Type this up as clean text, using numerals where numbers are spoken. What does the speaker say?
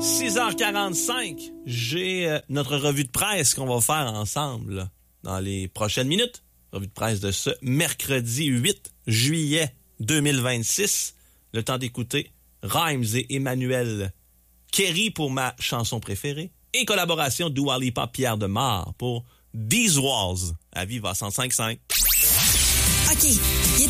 6h45, j'ai notre revue de presse qu'on va faire ensemble là, dans les prochaines minutes. Revue de presse de ce mercredi 8 juillet 2026. Le temps d'écouter Rhymes et Emmanuel Kerry pour ma chanson préférée et collaboration Dua Lipa Pierre Demar pour These Walls à Viva 105.5. OK, il est